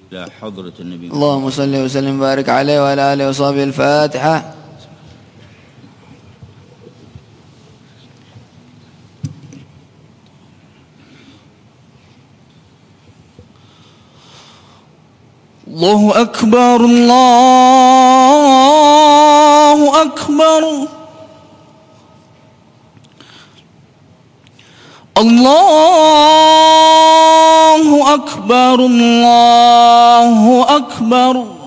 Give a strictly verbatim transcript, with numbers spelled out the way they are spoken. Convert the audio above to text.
إلى حضرة النبي. اللهم صل وسلم وبارك عليه وعلى آله وصحبه. الفاتحة. الله أكبر الله أكبر الله أكبر الله أكبر